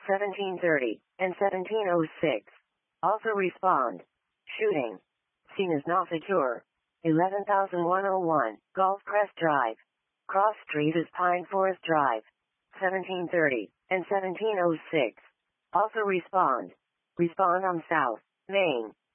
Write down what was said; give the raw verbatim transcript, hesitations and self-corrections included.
seventeen thirty, and seventeen oh six. Also respond. Shooting. Scene is not secure. eleven thousand one hundred one, Gulf Crest Drive. Cross Street is Pine Forest Drive. seventeen thirty, and seventeen oh six. Also respond. Respond on South Main.